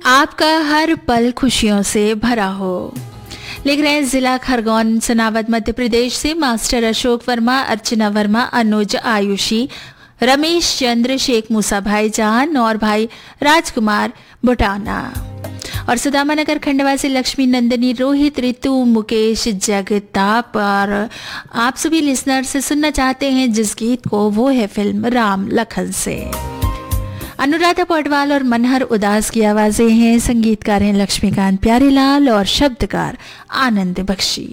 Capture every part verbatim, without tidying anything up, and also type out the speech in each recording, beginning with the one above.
आपका हर पल खुशियों से भरा हो। लिख रहे हैं जिला खरगोन सनावद मध्य प्रदेश से मास्टर अशोक वर्मा, अर्चना वर्मा, अनुज आयुषी, रमेश चंद्र, शेख मूसा भाईजान और भाई राजकुमार बुटाना। और सुदामा नगर खंडवा से लक्ष्मी नंदनी, रोहित, ऋतु, मुकेश, जगताप। और आप सभी लिसनर से सुनना चाहते हैं जिस गीत को, वो है फिल्म राम लखन से। अनुराधा पौडवाल और मनहर उदास की आवाजें हैं। संगीतकार हैं लक्ष्मीकांत प्यारेलाल और शब्दकार आनंद बख्शी।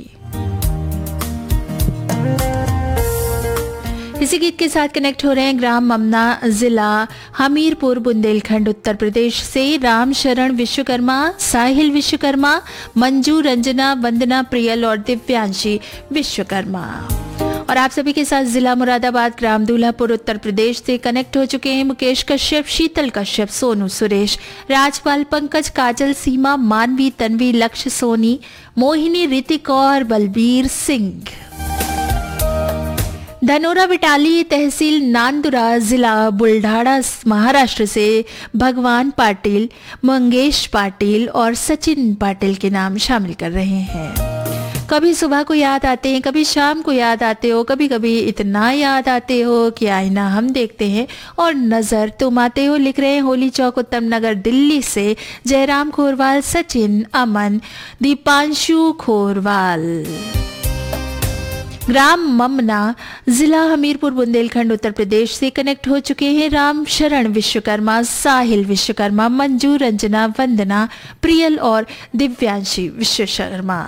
इसी गीत के साथ कनेक्ट हो रहे हैं ग्राम ममना, जिला हमीरपुर, बुंदेलखंड, उत्तर प्रदेश से राम शरण विश्वकर्मा, साहिल विश्वकर्मा, मंजू, रंजना, वंदना, प्रियल और दिव्यांशी विश्वकर्मा। और आप सभी के साथ जिला मुरादाबाद, ग्राम दूल्हापुर, उत्तर प्रदेश से कनेक्ट हो चुके हैं मुकेश कश्यप, शीतल कश्यप, सोनू सुरेश, राजपाल, पंकज, काजल, सीमा, मानवी, तन्वी, लक्ष्य, सोनी, मोहिनी, ऋतिक और बलबीर सिंह। धनोरा विटाली, तहसील नांदुरा, जिला बुल्ढाड़ा, महाराष्ट्र से भगवान पाटिल, मंगेश पाटिल और सचिन पाटिल के नाम शामिल कर रहे हैं। कभी सुबह को याद आते हैं, कभी शाम को याद आते हो, कभी कभी इतना याद आते हो कि आईना हम देखते हैं और नजर तुम आते हो। लिख रहे हैं होली चौक, उत्तम नगर, दिल्ली से जयराम खोरवाल, सचिन, अमन, दीपांशु खोरवाल। ग्राम ममना, जिला हमीरपुर, बुंदेलखंड, उत्तर प्रदेश से कनेक्ट हो चुके हैं राम शरण विश्वकर्मा, साहिल विश्वकर्मा, मंजू, रंजना, वंदना, प्रियल और दिव्यांशी विश्वकर्मा।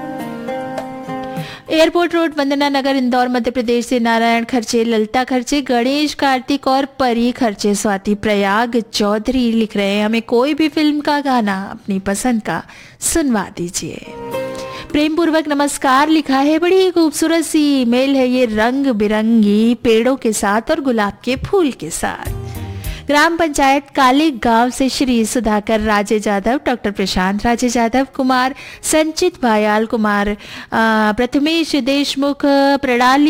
एयरपोर्ट रोड, वंदना नगर, इंदौर, मध्य प्रदेश से नारायण खर्चे, ललिता खर्चे, गणेश, कार्तिक और परी खर्चे, स्वाति प्रयाग चौधरी लिख रहे हैं हमें कोई भी फिल्म का गाना अपनी पसंद का सुनवा दीजिए। प्रेम पूर्वक नमस्कार लिखा है, बड़ी खूबसूरत सी मेल है ये, रंग बिरंगी पेड़ों के साथ और गुलाब के फूल के साथ। ग्राम पंचायत काले गांव से श्री सुधाकर राजे जादव, डॉक्टर प्रशांत राजे जादव, कुमार संचित भायाल, कुमार प्रथमेश देशमुख, प्रणाली